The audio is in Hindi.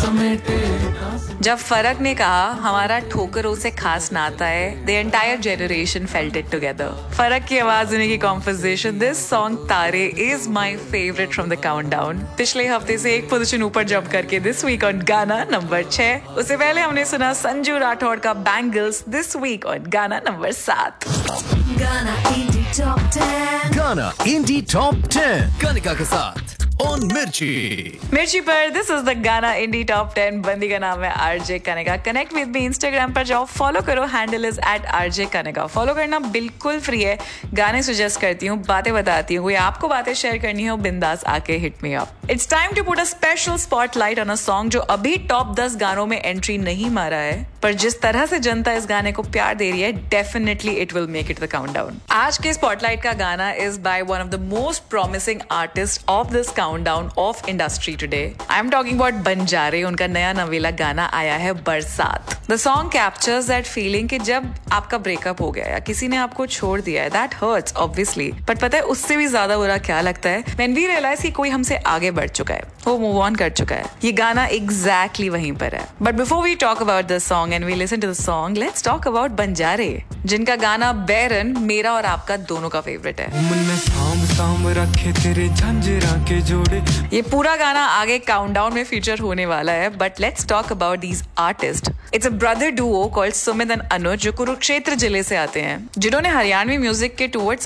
जब फरक ने कहा हमारा ठोकरों से खास नाता है, the entire generation felt it together. फरक की आवाज उन्हीं की कॉम्पोजिशन, दिस सॉन्ग तारे is my favourite from the countdown. पिछले हफ्ते से एक पोजीशन ऊपर जंप करके दिस वीक ऑन गाना नंबर 6। उससे पहले हमने सुना संजू राठौड़ का बैंगल्स दिस वीक ऑन गाना नंबर 7। गाना इंडी टॉप 10, गाना इंडी टॉप 10 कनिका के साथ ऑन मिर्ची पर दिस इज द गाना इंडी टॉप 10। बंदी का नाम है RJ Kanika. Connect with me Instagram पर जाओ, फॉलो करो, handle is @RJ Kanika. Follow करना बिल्कुल फ्री है। गाने सजेस्ट करती हूँ, बातें बताती हूँ, या आपको बातें शेयर करनी हो, बिंदास आके hit me up. It's time to put a special spotlight on a song जो अभी टॉप 10 गानों में एंट्री नहीं मारा है, पर जिस तरह से जनता इस गाने को प्यार दे रही है, definitely it will make it the countdown. आज के स्पॉटलाइट का गाना is by one of the most promising artist of this countdown of industry today. I am talking about बंजारे। उनका नया नवेला गाना आया है बरसात। The song captures that feeling कि जब आपका ब्रेकअप हो गया या किसी ने आपको छोड़ दिया है, दैट हर्ट्स ऑब्वियसली, बट पता है उससे भी ज्यादा बुरा क्या लगता है, व्हेन वी रियलाइज कि कोई हमसे आगे बढ़ चुका है, वो मूव ऑन कर चुका है। ये गाना एग्जैक्टली वहीं पर है। But before we talk about this song and we listen to the song, let's talk about बंजारे, जिनका गाना बैरन मेरा और आपका दोनों का फेवरेट है। रखे तेरे झंझरा के जोड़े। ये पूरा गाना आगे काउंटडाउन में फीचर होने वाला है, but let's talk about these artist. It's a brother Duo called Sumit and अनुज, जो कुरुक्षेत्र जिले से आते हैं, जिन्होंने हरियाणवी म्यूजिक के टूवर्ड्स